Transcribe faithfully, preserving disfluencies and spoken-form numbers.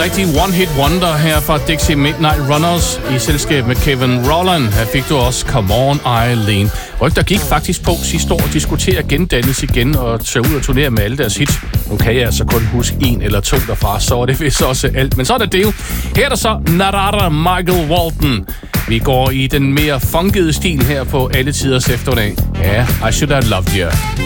rigtig one-hit wonder her fra Dixie Midnight Runners i selskab med Kevin Rowland. Her fik du også Come On Eileen. Rygter gik faktisk på sidste år at diskutere gendannelse igen og tage ud og turnere med alle deres hits. Nu kan jeg altså kun huske en eller to derfra, så er det vist også alt. Men så er det det. Her er der så Narada Michael Walton. Vi går i den mere funkede stil her på alle tiders eftermiddag. Ja, I Should Have Loved You.